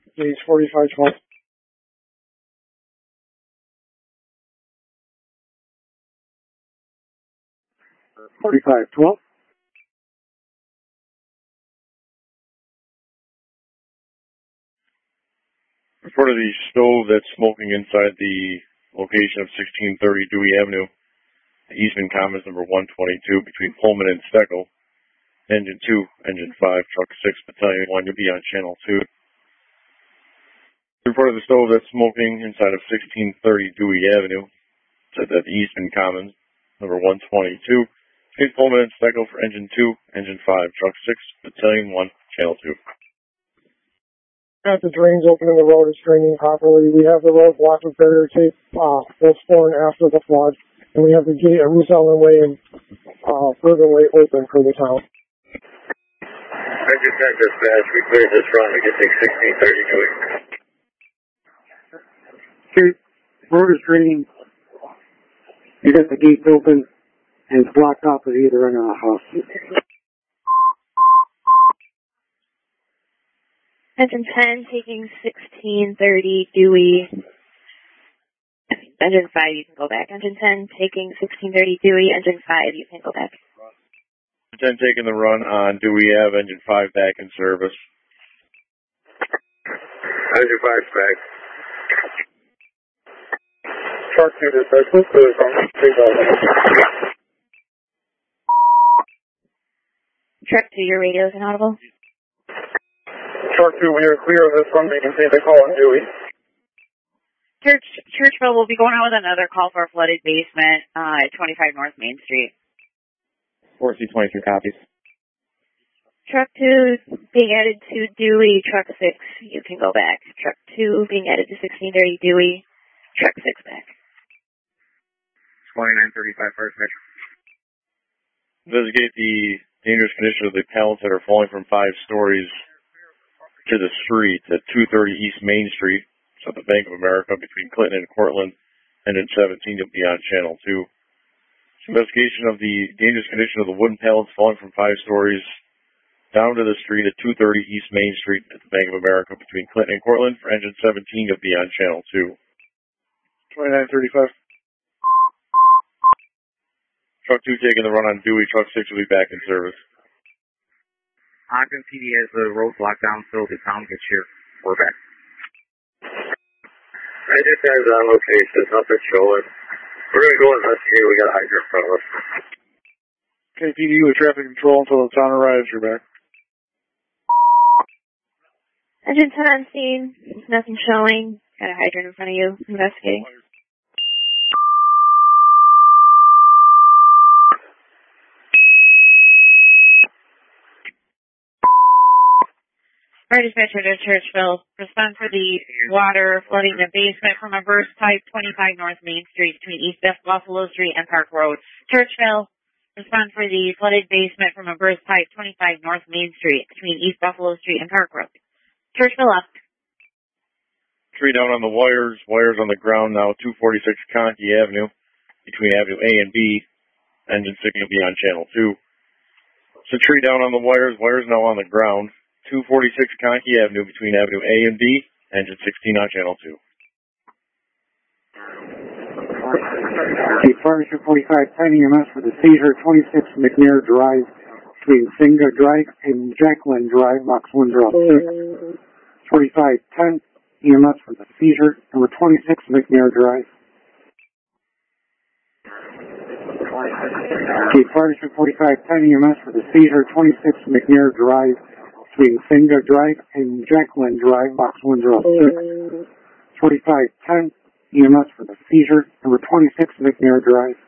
Gauge 4512. 4512. Report of the stove that's smoking inside the location of 1630 Dewey Avenue, Eastman Commons number 122 between Pullman and Steckel. Engine 2, Engine 5, Truck 6, Battalion 1, you'll be on Channel 2. Report of the stove that's smoking inside of 1630 Dewey Avenue, at the Eastman Commons number 122 between Pullman and Steckel for Engine 2, Engine 5, Truck 6, Battalion 1, Channel 2. Got the drains open and the road is draining properly. We have the road blocked with barrier tape, both before and after the flood. And we have the gate at Roosevelt Way and Bourbon Way open for the town. Engine 10 dispatch, we cleared this run. We can take 1630 Dewey. Okay, road is draining. You got the gates open and it's blocked off at either end of the house. Engine 10 taking 1630 Dewey. Engine 5, you can go back. Engine 10 taking 1630 Dewey. Engine 5, you can go back. Engine 10 taking the run on Dewey Ave. Engine 5 back in service. Engine 5's back. Truck 2 dispatch, let's go from 3000. Truck 2, your radio is inaudible. Truck 2, we are clear of this one. We can take the call on Dewey. Churchville will be going out with another call for a flooded basement at 25 North Main Street. 4C23 copies. Truck 2 being added to Dewey. Truck 6, you can go back. Truck 2 being added to 1630 Dewey. Truck 6 back. 2935 First Metro. Investigate the dangerous condition of the pallets that are falling from 5 stories to the street at 230 East Main Street. It's at the Bank of America between Clinton and Cortland. Engine 17, you'll be on Channel 2. Investigation of the dangerous condition of the wooden pallets falling from 5 stories down to the street at 230 East Main Street at the Bank of America between Clinton and Cortland. For Engine 17, you'll be on Channel 2. 2935. Truck 2 taking the run on Dewey. Truck 6 will be back in service. Ogden PD has the road locked down, so the town gets here. We're back. Engine 10's on location. There's nothing showing. We're going to go investigate. We got a hydrant in front of us. KPD with traffic control until the town arrives. You're back. Engine 10 on scene. Nothing showing. Got a hydrant in front of you. Investigating. Fire dispatcher to Churchville. Respond for the water flooding the basement from a burst pipe 25 North Main Street between East Buffalo Street and Park Road. Churchville. Respond for the flooded basement from a burst pipe 25 North Main Street between East Buffalo Street and Park Road. Churchville up. Tree down on the wires. Wires on the ground now. 246 Conkey Avenue between Avenue A and B. Engine 6 will be on Channel 2. So tree down on the wires. Wires now on the ground. 246 Conkey Avenue between Avenue A and B, Engine 16 on Channel 2. Okay, Fire 45, planning EMS for the seizure, 26 McNair Drive, between Singa Drive and Jacqueline Drive, box 106. 4510, EMS for the seizure, number 26 McNair Drive. Okay, Fire 45, planning EMS for the seizure, 26 McNair Drive, between Singa Drive and Jacqueline Drive, box 106. 4510, EMS for the seizure, number 26 McNair Drive.